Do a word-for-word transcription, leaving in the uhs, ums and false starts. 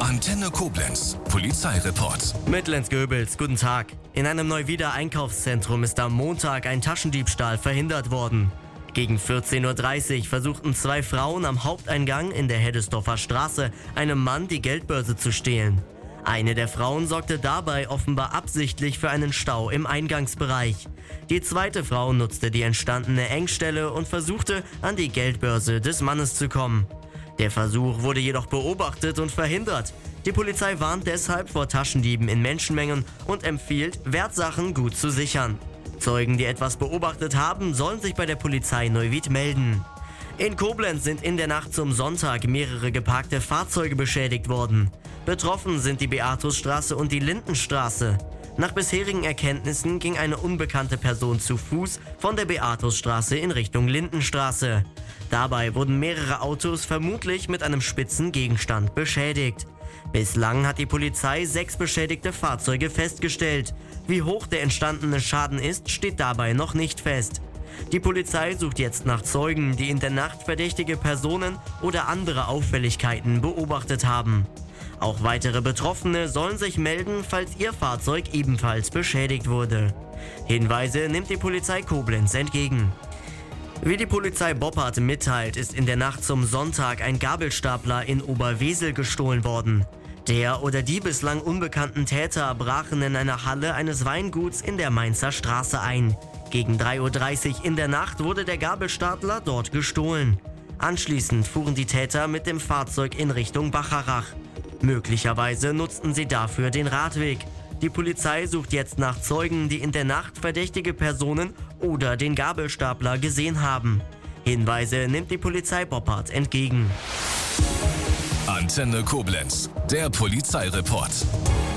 Antenne Koblenz, Polizeireport. Mit Lenz Goebels, guten Tag. In einem Neuwieder Einkaufszentrum ist am Montag ein Taschendiebstahl verhindert worden. Gegen vierzehn Uhr dreißig versuchten zwei Frauen am Haupteingang in der Heddesdorfer Straße einem Mann die Geldbörse zu stehlen. Eine der Frauen sorgte dabei offenbar absichtlich für einen Stau im Eingangsbereich. Die zweite Frau nutzte die entstandene Engstelle und versuchte, an die Geldbörse des Mannes zu kommen. Der Versuch wurde jedoch beobachtet und verhindert. Die Polizei warnt deshalb vor Taschendieben in Menschenmengen und empfiehlt, Wertsachen gut zu sichern. Zeugen, die etwas beobachtet haben, sollen sich bei der Polizei Neuwied melden. In Koblenz sind in der Nacht zum Sonntag mehrere geparkte Fahrzeuge beschädigt worden. Betroffen sind die Beatusstraße und die Lindenstraße. Nach bisherigen Erkenntnissen ging eine unbekannte Person zu Fuß von der Beatusstraße in Richtung Lindenstraße. Dabei wurden mehrere Autos vermutlich mit einem spitzen Gegenstand beschädigt. Bislang hat die Polizei sechs beschädigte Fahrzeuge festgestellt. Wie hoch der entstandene Schaden ist, steht dabei noch nicht fest. Die Polizei sucht jetzt nach Zeugen, die in der Nacht verdächtige Personen oder andere Auffälligkeiten beobachtet haben. Auch weitere Betroffene sollen sich melden, falls ihr Fahrzeug ebenfalls beschädigt wurde. Hinweise nimmt die Polizei Koblenz entgegen. Wie die Polizei Boppard mitteilt, ist in der Nacht zum Sonntag ein Gabelstapler in Oberwesel gestohlen worden. Der oder die bislang unbekannten Täter brachen in einer Halle eines Weinguts in der Mainzer Straße ein. Gegen drei Uhr dreißig in der Nacht wurde der Gabelstapler dort gestohlen. Anschließend fuhren die Täter mit dem Fahrzeug in Richtung Bacharach. Möglicherweise nutzten sie dafür den Radweg. Die Polizei sucht jetzt nach Zeugen, die in der Nacht verdächtige Personen oder den Gabelstapler gesehen haben. Hinweise nimmt die Polizei Boppard entgegen. Antenne Koblenz, der Polizeireport.